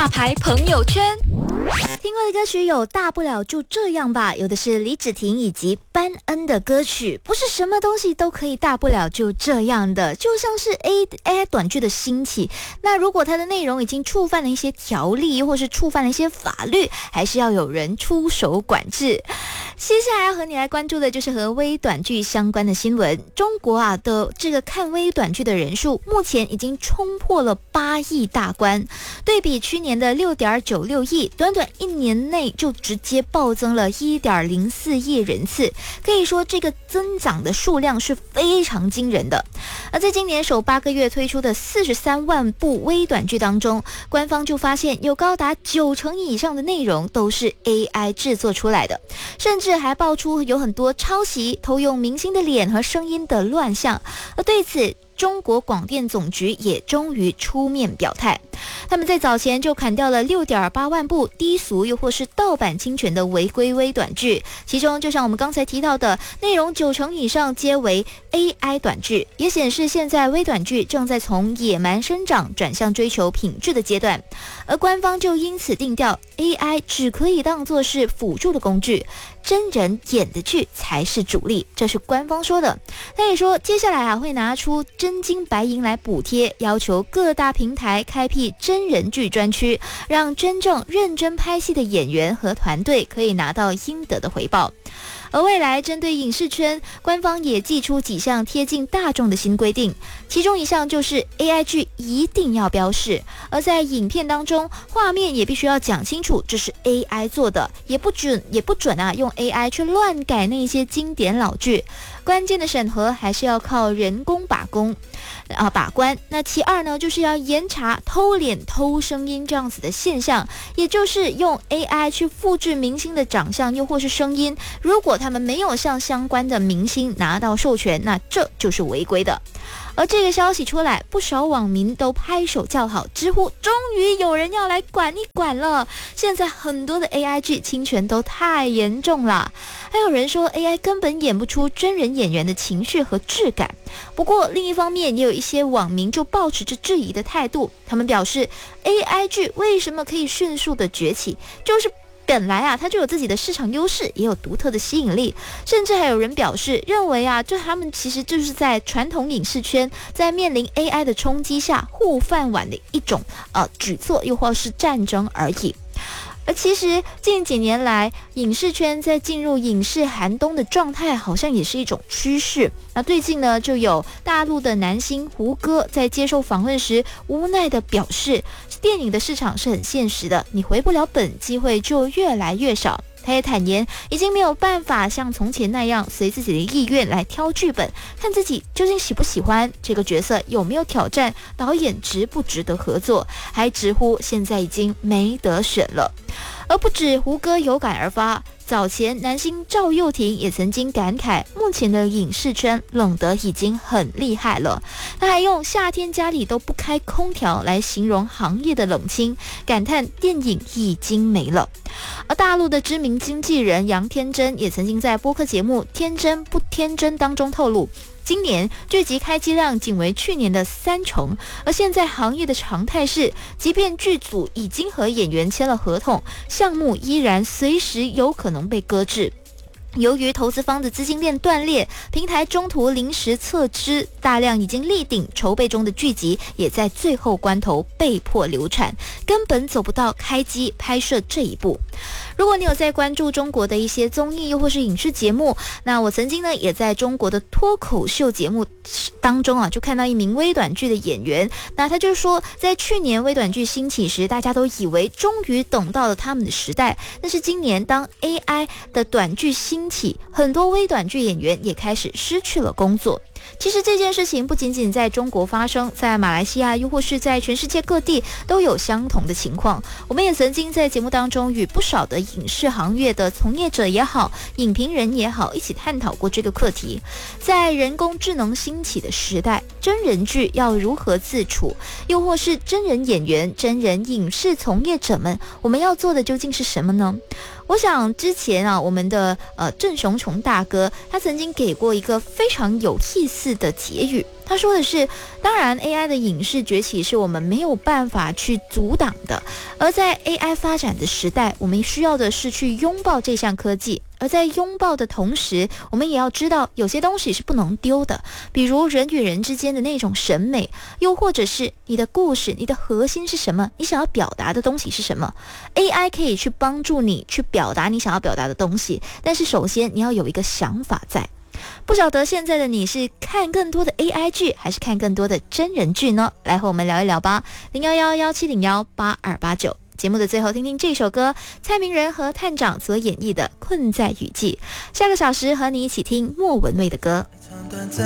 大牌朋友圈。 听过的歌曲有大不了就这样吧，有的是李芷婷以及班恩的歌曲。不是什么东西都可以大不了就这样的，就像是 AI 短剧的兴起，那如果它的内容已经触犯了一些条例或是触犯了一些法律，还是要有人出手管制。接下来要和你来关注的就是和微短剧相关的新闻。中国的这个看微短剧的人数目前已经冲破了8亿大关，对比去年的6.96亿，短短1年内就直接暴增了1.04亿人次，可以说这个增长的数量是非常惊人的。而在今年首8个月推出的43万部微短剧当中，官方就发现有高达90%以上的内容都是 AI 制作出来的，甚至还爆出有很多抄袭、偷用明星的脸和声音的乱象。而对此，中国广电总局也终于出面表态，他们在早前就砍掉了6.8万部低俗又或是盗版侵权的违规微短剧，其中就像我们刚才提到的，内容90%以上皆为 AI 短剧，也显示现在微短剧正在从野蛮生长转向追求品质的阶段。而官方就因此定调 AI 只可以当作是辅助的工具，真人演的剧才是主力，这是官方说的。他也说接下来会拿出真金白银来补贴，要求各大平台开辟真人剧专区，让真正认真拍戏的演员和团队可以拿到应得的回报。而未来针对影视圈，官方也祭出几项贴近大众的新规定，其中一项就是 AI 剧一定要标示，而在影片当中，画面也必须要讲清楚这是 AI 做的，也不准用 AI 去乱改那些经典老剧。关键的审核还是要靠人工把关。那其二呢，就是要严查偷脸、偷声音这样子的现象，也就是用 AI 去复制明星的长相又或是声音，如果他们没有向相关的明星拿到授权，那这就是违规的。而这个消息出来，不少网民都拍手叫好，直呼终于有人要来管一管了。现在很多的 AI 剧侵权都太严重了，还有人说 AI 根本演不出真人演员的情绪和质感。不过另一方面，也有一些网民就抱持着质疑的态度，他们表示 AI 剧为什么可以迅速的崛起，就是本来它就有自己的市场优势，也有独特的吸引力，甚至还有人表示认为就他们其实就是在传统影视圈在面临 AI 的冲击下护饭碗的一种举措，又或是战争而已。而其实近几年来，影视圈在进入影视寒冬的状态，好像也是一种趋势。那最近呢，就有大陆的男星胡歌在接受访问时无奈地表示，电影的市场是很现实的，你回不了本，机会就越来越少。他也坦言，已经没有办法像从前那样随自己的意愿来挑剧本，看自己究竟喜不喜欢这个角色，有没有挑战，导演值不值得合作，还直呼现在已经没得选了。而不止胡歌有感而发，早前男星赵又廷也曾经感慨，目前的影视圈冷得已经很厉害了。他还用夏天家里都不开空调来形容行业的冷清，感叹电影已经没了。而大陆的知名经纪人杨天真也曾经在播客节目《天真不天真》当中透露，今年剧集开机量仅为去年的30%，而现在行业的常态是，即便剧组已经和演员签了合同，项目依然随时有可能被搁置。由于投资方的资金链断裂，平台中途临时撤资，大量已经立顶筹备中的剧集也在最后关头被迫流产，根本走不到开机拍摄这一步。如果你有在关注中国的一些综艺又或是影视节目，那我曾经呢也在中国的脱口秀节目当中就看到一名微短剧的演员，那他就说，在去年微短剧兴起时，大家都以为终于等到了他们的时代，但是今年当 AI 的短剧兴起，很多微短剧演员也开始失去了工作。其实这件事情不仅仅在中国发生，在马来西亚又或是在全世界各地都有相同的情况。我们也曾经在节目当中与不少的影视行业的从业者也好，影评人也好，一起探讨过这个课题。在人工智能兴起的时代，真人剧要如何自处，又或是真人演员、真人影视从业者们，我们要做的究竟是什么呢？我想之前我们的郑雄琼大哥他曾经给过一个非常有意思的结语， 他说的是，当然 AI 的影视崛起是我们没有办法去阻挡的，而在 AI 发展的时代，我们需要的是去拥抱这项科技，而在拥抱的同时，我们也要知道有些东西是不能丢的，比如人与人之间的那种审美，又或者是你的故事，你的核心是什么，你想要表达的东西是什么。 AI 可以去帮助你去表达你想要表达的东西，但是首先你要有一个想法在。不晓得现在的你是看更多的 AI 剧，还是看更多的真人剧呢？来和我们聊一聊吧，011-1701-8289。节目的最后，听听这首歌，蔡明仁和探长所演绎的《困在雨季》。下个小时和你一起听莫文蔚的歌。 短暂